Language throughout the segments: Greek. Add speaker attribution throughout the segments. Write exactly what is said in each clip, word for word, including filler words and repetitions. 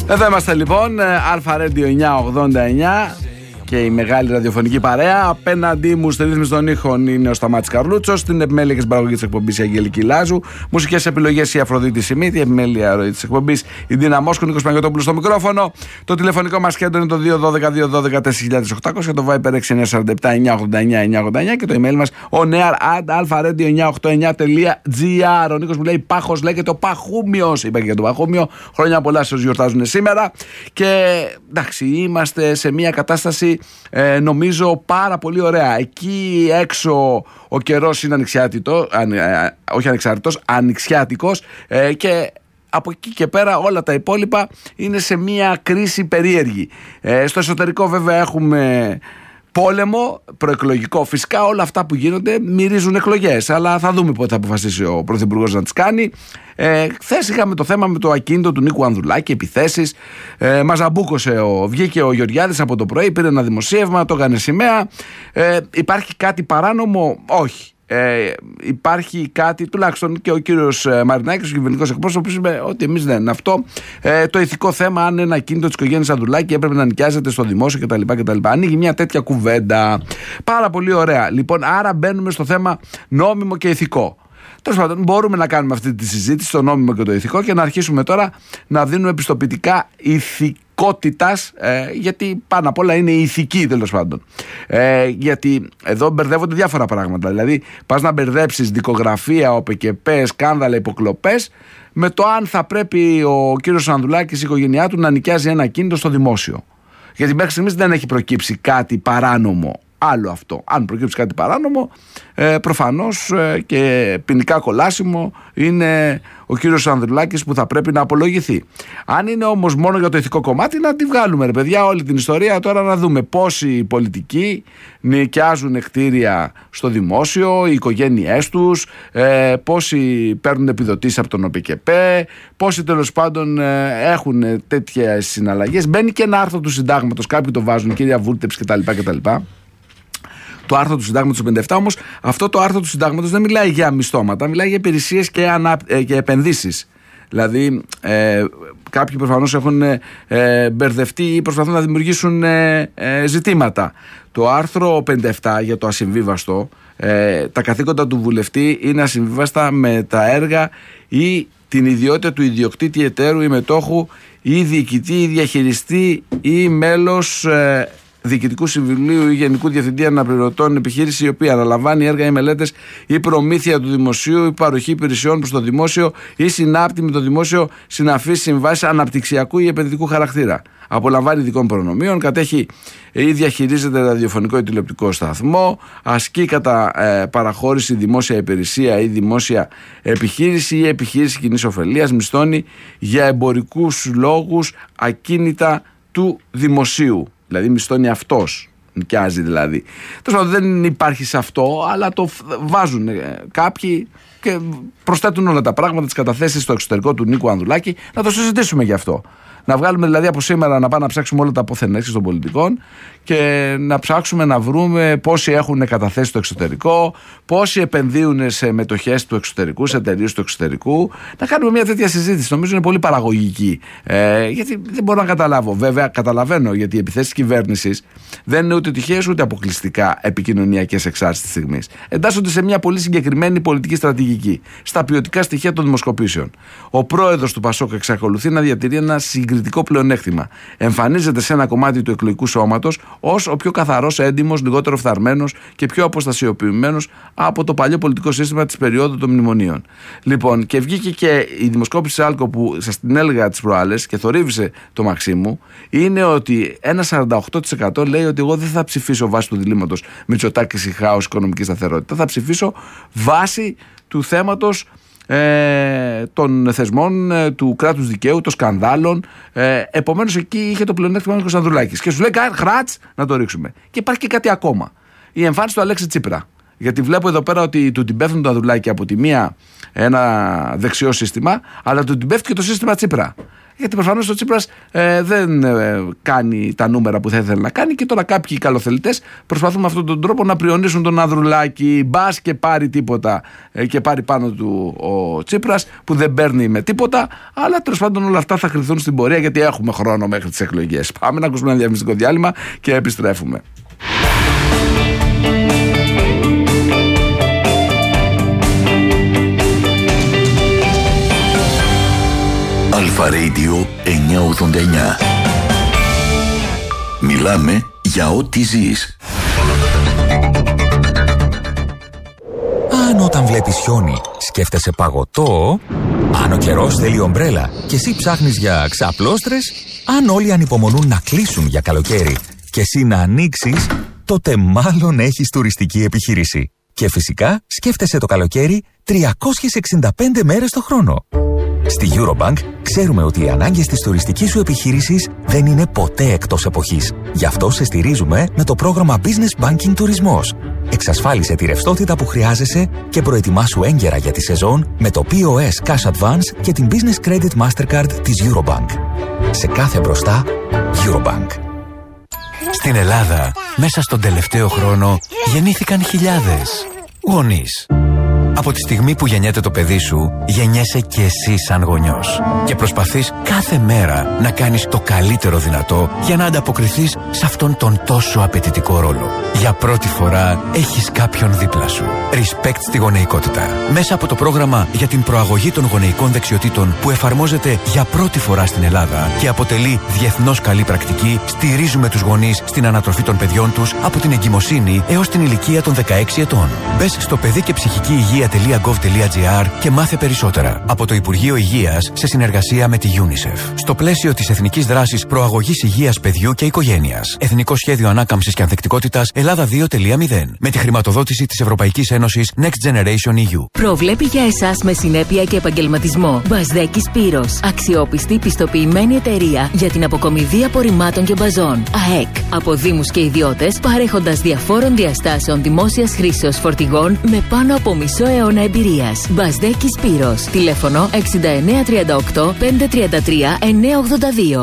Speaker 1: Εδώ είμαστε λοιπόν, Αλφα Radio εννιακόσια ογδόντα εννιά και η μεγάλη ραδιοφωνική παρέα. Απέναντί μου στη ρύθμιση των ήχων είναι ο Σταμάτης Καρλούτσος, στην επιμέλεια και στην παραγωγή της εκπομπής η Αγγελική Λάζου, μουσικές επιλογές η Αφροδίτη Σιμίτη, η επιμέλεια ροή της εκπομπής η Ντίνα Μόσκου, Νίκος Παναγιώτοπουλος στο μικρόφωνο. Το τηλεφωνικό μας κέντρο είναι το δύο ένα δύο δύο ένα τέσσερα οκτακόσια, το Viber έξι εννιά τέσσερα επτά εννιακόσια ογδόντα εννιά εννιακόσια ογδόντα εννιά και το email μας oneair at alpha radio εννιακόσια ογδόντα εννιά τελεία gr. Ο Νίκος μου λέει Πάχος, λέγεται ο Παχούμιος. Είπα και για τον Παχούμιο. Χρόνια πολλά σε όσους γιορτάζουν σήμερα. Και εντάξει, είμαστε σε μια κατάσταση ε, νομίζω πάρα πολύ ωραία. Εκεί έξω ο καιρός είναι ανοιξιάτητο, αν, ε, όχι ανεξάρτητος, ανοιξιάτικος ε, και από εκεί και πέρα όλα τα υπόλοιπα είναι σε μια κρίση περίεργη. Ε, στο εσωτερικό βέβαια έχουμε πόλεμο, προεκλογικό. Φυσικά όλα αυτά που γίνονται μυρίζουν εκλογές, αλλά θα δούμε πότε θα αποφασίσει ο Πρωθυπουργός να τις κάνει. Ε, χθες είχαμε το θέμα με το ακίνητο του Νίκου Ανδρουλάκη, επιθέσεις. Ε, μας αμπούκωσε, ο, βγήκε ο Γεωργιάδης από το πρωί, πήρε ένα δημοσίευμα, το έκανε σημαία. Ε, υπάρχει κάτι παράνομο? Όχι. Ε, υπάρχει κάτι, τουλάχιστον και ο κύριος Μαρινάκης, ο κυβερνητικός εκπρόσωπος, είπε ότι εμείς δεν είναι αυτό. Ε, το ηθικό θέμα, αν ένα ακίνητο της οικογένειας Ανδρουλάκη έπρεπε να νοικιάζεται στο δημόσιο κτλ. κτλ. Ανοίγει μια τέτοια κουβέντα. Πάρα πολύ ωραία. Λοιπόν, άρα μπαίνουμε στο θέμα νόμιμο και ηθικό. Τέλος πάντων, μπορούμε να κάνουμε αυτή τη συζήτηση, το νόμιμο και το ηθικό, και να αρχίσουμε τώρα να δίνουμε επιστοποιητικά ηθικότητας, ε, γιατί πάνω απ' όλα είναι η ηθική, τέλος πάντων. Ε, γιατί εδώ μπερδεύονται διάφορα πράγματα. Δηλαδή, πας να μπερδέψεις δικογραφία, ΟΠΕΚΕΠΕ, σκάνδαλα, υποκλοπές, με το αν θα πρέπει ο κύριος Ανδρουλάκης, η οικογένειά του, να νοικιάζει ένα ακίνητο στο δημόσιο. Γιατί μέχρι στιγμής δεν έχει προκύψει κάτι παράνομο. Άλλο αυτό. Αν προκύψει κάτι παράνομο, ε, προφανώς ε, και ποινικά κολάσιμο είναι ο κύριος Ανδρουλάκης που θα πρέπει να απολογηθεί. Αν είναι όμως μόνο για το ηθικό κομμάτι, να τη βγάλουμε ρε παιδιά όλη την ιστορία. Τώρα να δούμε πόσοι πολιτικοί νοικιάζουν κτίρια στο δημόσιο, οι οικογένειές τους, ε, πόσοι παίρνουν επιδοτήσεις από τον ΟΠΕΚΕΠΕ, πόσοι τέλος πάντων ε, έχουν τέτοιες συναλλαγές. Μπαίνει και ένα άρθρο του συντάγματος, κάποιοι το βάζουν, κυρία Βούλτεψ κτλ. κτλ. Το άρθρο του συντάγματος του πενήντα επτά, όμως αυτό το άρθρο του συντάγματος δεν μιλάει για μισθώματα, μιλάει για υπηρεσίες και, ανα... και επενδύσεις. Δηλαδή ε, κάποιοι προφανώς έχουν ε, μπερδευτεί ή προσπαθούν να δημιουργήσουν ε, ε, ζητήματα. Το άρθρο πενήντα επτά για το ασυμβίβαστο, ε, τα καθήκοντα του βουλευτή είναι ασυμβίβαστα με τα έργα ή την ιδιότητα του ιδιοκτήτη, εταίρου ή μετόχου ή διοικητή ή διαχειριστή ή μέλος ε, Διοικητικού Συμβουλίου ή Γενικού Διευθυντή Αναπληρωτών επιχείρηση η οποία αναλαμβάνει έργα ή μελέτες ή προμήθεια του δημοσίου ή παροχή υπηρεσιών προς το δημόσιο ή συνάπτει με το δημόσιο συναφείς συμβάσεις αναπτυξιακού ή επενδυτικού χαρακτήρα. Απολαμβάνει ειδικών προνομίων, κατέχει ή διαχειρίζεται ραδιοφωνικό ή τηλεοπτικό σταθμό, ασκεί κατά ε, παραχώρηση δημόσια υπηρεσία ή δημόσια επιχείρηση ή επιχείρηση κοινής ωφελίας, μισθώνει για εμπορικούς λόγους ακίνητα του δημοσίου. Δηλαδή μισθώνει αυτός, νοικιάζει δηλαδή. Τέλος πάντων δεν υπάρχει σε αυτό, αλλά το βάζουν κάποιοι και προσθέτουν όλα τα πράγματα, τις καταθέσεις στο εξωτερικό του Νίκου Ανδρουλάκη. Να το συζητήσουμε γι' αυτό. Να βγάλουμε δηλαδή από σήμερα να πάμε να ψάξουμε όλα τα αποθενέξεις των πολιτικών και να ψάξουμε να βρούμε πόσοι έχουν καταθέσει στο εξωτερικό, πόσοι επενδύουν σε μετοχές του εξωτερικού, σε εταιρείες του εξωτερικού. Να κάνουμε μια τέτοια συζήτηση. Νομίζω είναι πολύ παραγωγική. Ε, γιατί δεν μπορώ να καταλάβω. Βέβαια, καταλαβαίνω γιατί οι επιθέσεις της κυβέρνησης δεν είναι ούτε τυχαίες ούτε αποκλειστικά επικοινωνιακές εξάρσεις της στιγμής. Εντάσσονται σε μια πολύ συγκεκριμένη πολιτική στρατηγική. Στα ποιοτικά στοιχεία των δημοσκοπήσεων. Ο πρόεδρος του Πασόκ εξακολουθεί να διατηρεί ένα συγκριτικό πλεονέκτημα. Εμφανίζεται σε ένα κομμάτι του εκλογικού σώματος ως ο πιο καθαρός, έντιμος, λιγότερο φθαρμένος και πιο αποστασιοποιημένος από το παλιό πολιτικό σύστημα της περίοδου των μνημονίων. Λοιπόν, και βγήκε και η δημοσκόπηση Άλκο που σας την έλεγα τις προάλλες και θορύβησε το Μαξίμου, είναι ότι ένα σαράντα οκτώ τοις εκατό λέει ότι εγώ δεν θα ψηφίσω βάσει του διλήμματος Μητσοτάκης ή χάος οικονομική σταθερότητα. Θα ψηφίσω βάσει του θέματος Ε, των θεσμών, ε, του κράτους δικαίου, των σκανδάλων. Ε, επομένως εκεί είχε το πλεονέκτημα ο Νίκος Ανδρουλάκης. Και σου λέει χράτς να το ρίξουμε. Και υπάρχει και κάτι ακόμα. Η εμφάνιση του Αλέξη Τσίπρα. Γιατί βλέπω εδώ πέρα ότι του την πέφτουν το Ανδρουλάκη από τη μία ένα δεξιό σύστημα, αλλά του την πέφτει και το σύστημα Τσίπρα. γιατί προφανώς ο Τσίπρας ε, δεν ε, κάνει τα νούμερα που θα ήθελε να κάνει και τώρα κάποιοι καλοθελητές προσπαθούν με αυτόν τον τρόπο να πριονίσουν τον Ανδρουλάκη. Μπας και πάρει τίποτα ε, και πάρει πάνω του ο Τσίπρας που δεν παίρνει με τίποτα, αλλά τέλος πάντων όλα αυτά θα κρυθούν στην πορεία γιατί έχουμε χρόνο μέχρι τις εκλογές. Πάμε να ακούσουμε ένα διαφημιστικό διάλειμμα και επιστρέφουμε.
Speaker 2: Αλφα Radio εννιακόσια ογδόντα εννιά. Μιλάμε για ό,τι ζεις.
Speaker 3: Αν όταν βλέπεις χιόνι σκέφτεσαι παγωτό, αν ο καιρός θέλει ομπρέλα και εσύ ψάχνεις για ξαπλώστρες, αν όλοι ανυπομονούν να κλείσουν για καλοκαίρι και εσύ να ανοίξεις, τότε μάλλον έχεις τουριστική επιχείρηση. Και φυσικά σκέφτεσαι το καλοκαίρι τριακόσιες εξήντα πέντε μέρες το χρόνο. Στη Eurobank ξέρουμε ότι οι ανάγκες της τουριστικής σου επιχείρησης δεν είναι ποτέ εκτός εποχής. Γι' αυτό σε στηρίζουμε με το πρόγραμμα Business Banking Τουρισμός. Εξασφάλισε τη ρευστότητα που χρειάζεσαι και προετοιμάσου έγκαιρα για τη σεζόν με το πι ο ες Cash Advance και την Business Credit Mastercard της Eurobank. Σε κάθε μπροστά, Eurobank.
Speaker 4: Στην Ελλάδα, μέσα στον τελευταίο χρόνο, γεννήθηκαν χιλιάδες γονείς. Από τη στιγμή που γεννιέται το παιδί σου, γεννιέσαι και εσύ σαν γονιός. Και προσπαθείς κάθε μέρα να κάνεις το καλύτερο δυνατό για να ανταποκριθείς σε αυτόν τον τόσο απαιτητικό ρόλο. Για πρώτη φορά έχεις κάποιον δίπλα σου. Respect στη γονεϊκότητα. Μέσα από το πρόγραμμα για την προαγωγή των γονεϊκών δεξιοτήτων που εφαρμόζεται για πρώτη φορά στην Ελλάδα και αποτελεί διεθνώς καλή πρακτική, στηρίζουμε τους γονείς στην ανατροφή των παιδιών τους από την εγκυμοσύνη έως την ηλικία των δεκαέξι ετών. Μπες στο παιδί και ψυχική υγεία τελεία γκοβ τελεία τζι άρ και μάθε περισσότερα από το Υπουργείο Υγείας σε συνεργασία με τη UNICEF. Στο πλαίσιο της Εθνικής Δράσης Προαγωγής Υγείας Παιδιού και Οικογένειας. Εθνικό Σχέδιο Ανάκαμψης και Ανθεκτικότητας Ελλάδα δύο τελεία μηδέν. Με τη χρηματοδότηση της Ευρωπαϊκής Ένωσης Next Generation ι γιου.
Speaker 5: Προβλέπει για εσάς με συνέπεια και επαγγελματισμό. Μπασδέκη Σπύρος. Αξιόπιστη πιστοποιημένη εταιρεία για την αποκομιδή απορριμμάτων και μπαζών. ΑΕΚ. Από δήμους και ιδιώτες παρέχοντας διαφόρων διαστάσεων δημόσιας χρήσεως φορτηγών με πάνω από μισό αιώνα εμπειρίας. Μπασδέκη Σπύρος. Τηλέφωνο εξήντα εννέα τριάντα οκτώ πεντακόσια τριάντα τρία εννιακόσια ογδόντα δύο.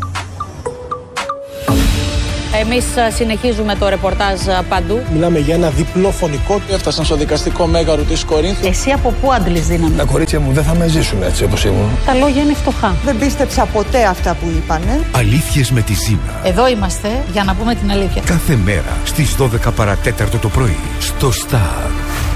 Speaker 6: Εμείς συνεχίζουμε το ρεπορτάζ παντού.
Speaker 7: Μιλάμε για ένα διπλό φωνικό.
Speaker 8: Έφτασαν στο δικαστικό μέγαρο της Κορίνθου.
Speaker 6: Εσύ από πού αντλείς δύναμη?
Speaker 7: Τα κορίτσια μου δεν θα με ζήσουν έτσι όπως ήμουν.
Speaker 6: Τα λόγια είναι φτωχά.
Speaker 9: Δεν πίστεψα ποτέ αυτά που είπανε.
Speaker 10: Αλήθειες με τη Ζήνα.
Speaker 6: Εδώ είμαστε για να πούμε την αλήθεια.
Speaker 10: Κάθε μέρα στις δώδεκα παρατέταρτο το πρωί στο Star.